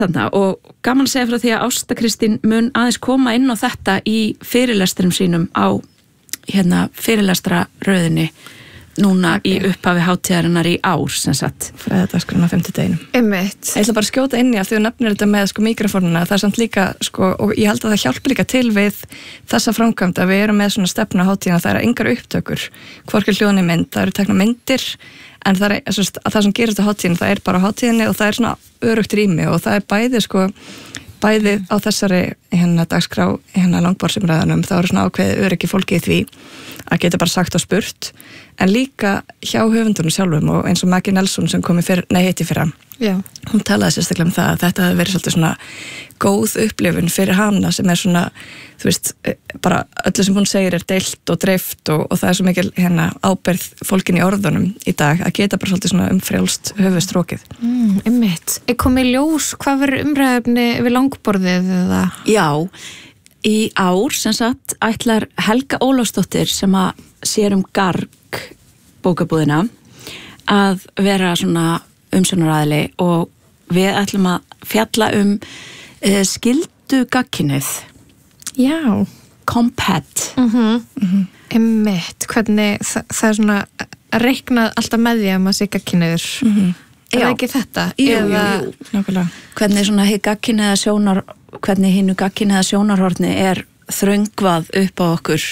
þarna og gaman að segja frá því að Ásta Kristín mun aðeins koma inn á þetta í fyrirlestrum sínum á fyrirlestraröðinni núna í upphafi hátíðarinnar í ár sem sagt. Fræðadagskrán á 5. deginum. Einmitt. Ég ætla bara að skjóta inn í af því þú nefnir þetta með mikrofónuna, það er samt líka og ég held að það hjálpi líka til við þessa framkvæmd að við erum með svona stefnu á hátíðina, það eru engar upptökur, hvorki hljóðni mynd, það eru tekna myndir en það sem gerist á hátíðinu, það er bara á hátíðinni og það er svona örugt rými og það er bæði á þessari dagskrá langborðsumræðanum, þá eru svona ákveðið öryggi fólki í því að geta bara sagt og spurt, en líka hjá höfundunum sjálfum og eins og Maggie Nelson sem kom hitti fyrra. Já. Hún talaði sérstaklega um það að þetta hefði verið svolítið svona góð upplifun fyrir hana sem er svona, þú veist, bara öllu sem hún segir er deilt og dreift og það er svo mikil ábyrgð fólkin í orðunum í dag að geta bara svolítið svona frjálst höfuðstrókið. Einmitt. Er komið ljós hvað verður umræðefni við langborðið eða? Já, í ár sem sagt ætlar Helga Ólafsdóttir sem að sér Garg bókabúðina að vera svona umsjónaraðili og við ætlum að fjalla skyldu gagnkynhneigð. Já. Compet. Einmitt, hvernig það er svona reiknað alltaf með því að maður sé gagnkynhneigður. Er ekki þetta? Jú, nákvæmlega. Hvernig svona hvernig hinu gagnkynhneigða sjónarhorni er þröngvað upp á okkur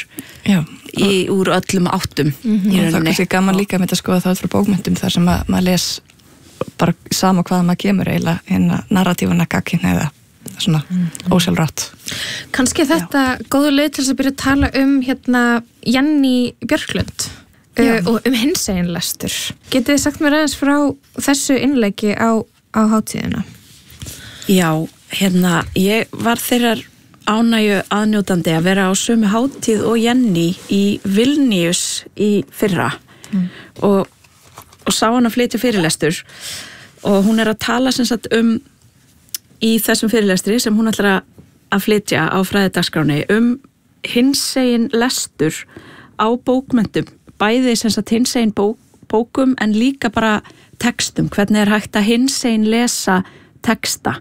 úr öllum áttum í rauninni. Það er kannski gaman líka með að skoða það frá bókmyndum þar sem maður les bara sama hvaða maður kemur eiginlega narratífuna gagnkynhneigða svona ósjálfrátt. Kannski þetta góðu leið til þess að byrja að tala Jenny Björklund og hinsegin lestur. Getið þið sagt mér aðeins frá þessu innleggi á hátíðina? Já, ég var þeirrar ánægju aðnjótandi að vera á sömu hátíð og Jenny í Vilnius í fyrra og sá hann að flytja fyrirlestur og hún er að tala sem sagt í þessum fyrirlestri sem hún ætlar að flytja á fræðidagskránni hinsegin lestur á bókmyndum, bæði sem sagt hinsegin bókum en líka bara textum, hvernig er hægt að hinsegin lesa texta.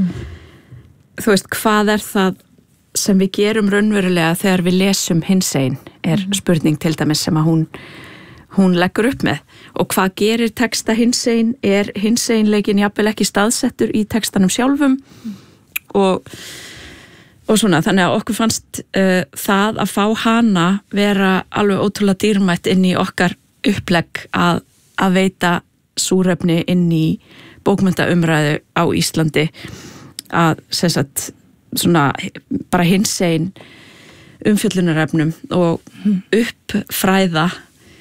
Þú veist, hvað er það sem við gerum raunverulega þegar við lesum hinsegin er spurning til dæmis sem að hún leggur upp með og hvað gerir texta hinsegin, er hinseginleikin jafnvel ekki staðsettur í textanum sjálfum og svona, þannig að okkur fannst það að fá hana vera alveg ótrúlega dýrmætt inn í okkar upplegg að veita súrefni inn í bókmenntaumræðu á Íslandi að sem sagt svona bara hinsegin umfjöllunarefnum og uppfræða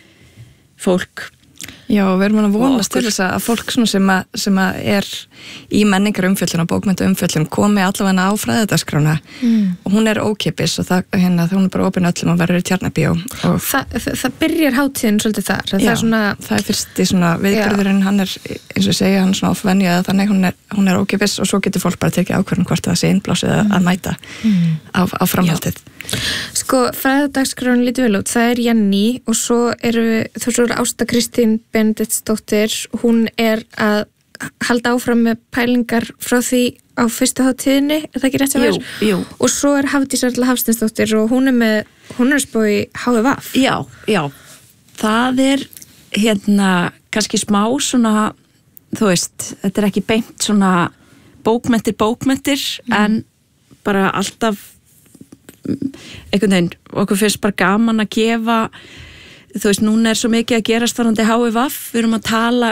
fólk. Já, við erum að vonast til þess að fólk svona sem er í menningar umfjöllun og bókmynda umfjöllun komi allavega á fræðadagsskrána og hún er ókeypis og hún er bara opin öllum og verður í Tjarnarbíó. Það byrjar hátíðin svolítið þar. Já, það er fyrst í svona viðburðurinn, hann er, eins og ég segja, hann er svona ofvenju að þannig hún er ókeypis og svo getur fólk bara tekið ákvörðun hvort það sé innblásið að mæta á framhaldið. Sko, fræðadagskrán lítið vel út, það er Jenny og svo eru Ásta Kristín Benediktsdóttir, hún er að halda áfram með pælingar frá því á fyrstu hátíðinni, er það ekki rétt sem er? Jú. Og svo er Hafdís Erla Hafsteinsdóttir og hún er spá í HVF. Já, það er kannski smá svona, þú veist, þetta er ekki beint svona bókmenntir en bara alltaf einhvern veginn, okkur finnst bara gaman að gefa, þú veist, núna er svo mikið að gerast varðandi HVF, við erum að tala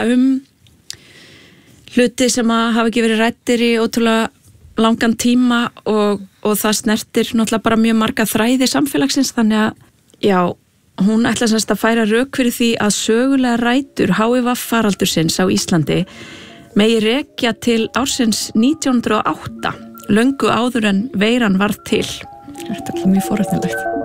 hluti sem að hafa ekki verið ræddir í ótrúlega langan tíma og það snertir náttúrulega bara mjög marga þræði samfélagsins, þannig að já, hún ætla semst að færa rök fyrir því að sögulega rætur HVF faraldursins á Íslandi megi rekja til ársins 1908, löngu áður en veiran varð til. Þetta er mjög forréttnilegt.